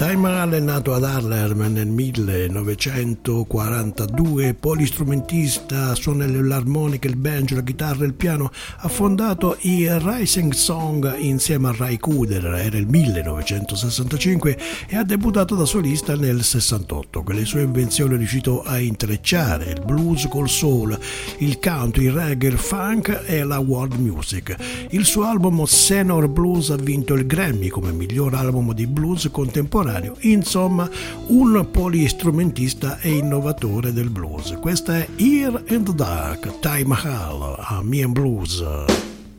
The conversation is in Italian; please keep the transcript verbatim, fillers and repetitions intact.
Ty Mahal è nato ad Harlem nel millenovecentoquarantadue, polistrumentista, suona l'armonica, il banjo, la chitarra e il piano. Ha fondato i Rising Song insieme a Ry Cooder, era il millenovecentosessantacinque, e ha debuttato da solista nel sessantotto. Con le sue invenzioni è riuscito a intrecciare il blues col soul, il country, il reggae, il funk e la world music. Il suo album Senor Blues ha vinto il Grammy come miglior album di blues contemporaneo. Insomma, un polistrumentista e innovatore del blues. Questa è Here in the Dark, Ty Mahal a Me and Blues.